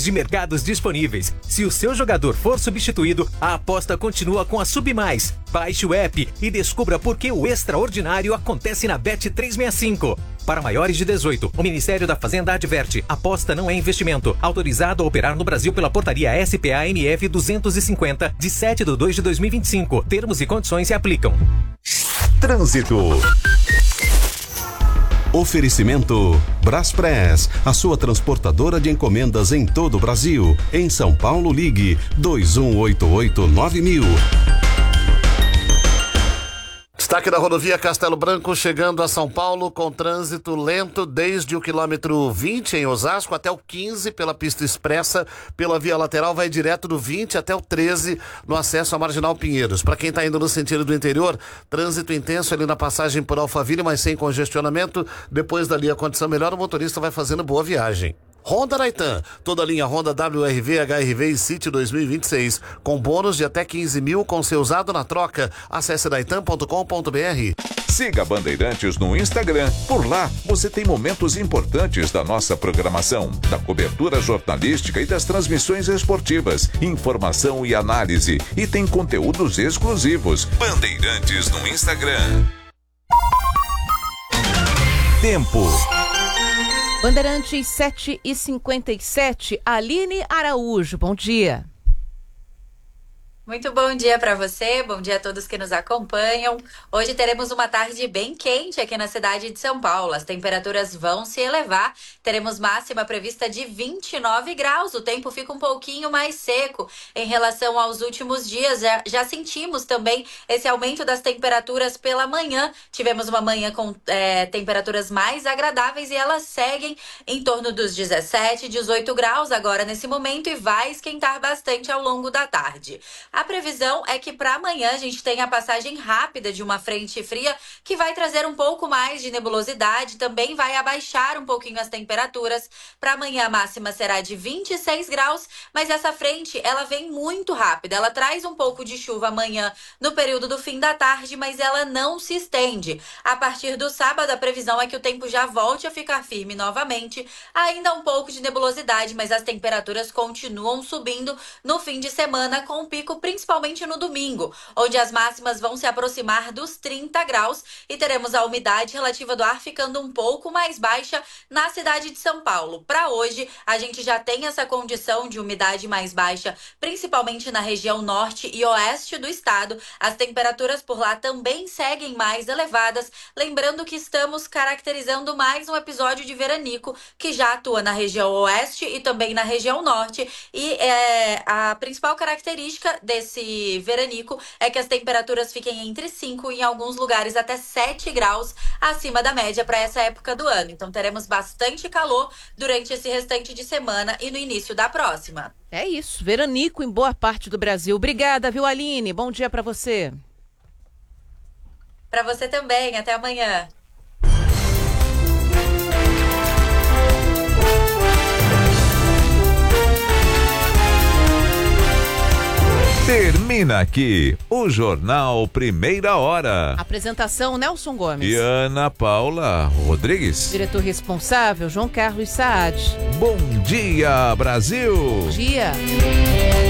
de mercados disponíveis. Se o seu jogador for substituído, a aposta continua com a Submais. Baixe o app e descubra por que o extraordinário acontece na Bet365. Para maiores de 18, o Ministério da Fazenda adverte: aposta não é investimento. Autorizado a operar no Brasil pela portaria SPA-NF 250, de 7/2/2025. Termos e condições se aplicam. Trânsito. Oferecimento Braspress, a sua transportadora de encomendas em todo o Brasil. Em São Paulo, ligue 2188-9000. Destaque da rodovia Castelo Branco, chegando a São Paulo com trânsito lento desde o quilômetro 20 em Osasco até o 15 pela pista expressa. Pela via lateral vai direto do 20 até o 13 no acesso à Marginal Pinheiros. Para quem está indo no sentido do interior, trânsito intenso ali na passagem por Alphaville, mas sem congestionamento. Depois dali a condição melhor, o motorista vai fazendo boa viagem. Honda Naitan, toda a linha Honda WRV, HRV e City 2026, com bônus de até 15 mil com seu usado na troca. Acesse naitan.com.br. Siga Bandeirantes no Instagram. Por lá, você tem momentos importantes da nossa programação, da cobertura jornalística e das transmissões esportivas, informação e análise. E tem conteúdos exclusivos. Bandeirantes no Instagram. Tempo. Bandeirantes 7h57, Aline Araújo, bom dia. Muito bom dia para você, bom dia a todos que nos acompanham. Hoje teremos uma tarde bem quente aqui na cidade de São Paulo. As temperaturas vão se elevar, teremos máxima prevista de 29 graus. O tempo fica um pouquinho mais seco em relação aos últimos dias. Já sentimos também esse aumento das temperaturas pela manhã. Tivemos uma manhã com temperaturas mais agradáveis e elas seguem em torno dos 17, 18 graus agora nesse momento e vai esquentar bastante ao longo da tarde. A previsão é que para amanhã a gente tenha a passagem rápida de uma frente fria que vai trazer um pouco mais de nebulosidade, também vai abaixar um pouquinho as temperaturas. Para amanhã a máxima será de 26 graus, mas essa frente ela vem muito rápida. Ela traz um pouco de chuva amanhã no período do fim da tarde, mas ela não se estende. A partir do sábado a previsão é que o tempo já volte a ficar firme novamente. Ainda um pouco de nebulosidade, mas as temperaturas continuam subindo no fim de semana com um pico principalmente no domingo, onde as máximas vão se aproximar dos 30 graus e teremos a umidade relativa do ar ficando um pouco mais baixa na cidade de São Paulo. Para hoje, a gente já tem essa condição de umidade mais baixa, principalmente na região norte e oeste do estado. As temperaturas por lá também seguem mais elevadas, lembrando que estamos caracterizando mais um episódio de veranico que já atua na região oeste e também na região norte, e a principal característica desse veranico é que as temperaturas fiquem entre 5 e em alguns lugares até 7 graus acima da média para essa época do ano. Então teremos bastante calor durante esse restante de semana e no início da próxima. É isso, veranico em boa parte do Brasil. Obrigada, viu, Aline? Bom dia para você. Para você também, até amanhã. Termina aqui o Jornal Primeira Hora. Apresentação Nelson Gomes. E Ana Paula Rodrigues. Diretor responsável João Carlos Saad. Bom dia, Brasil. Bom dia.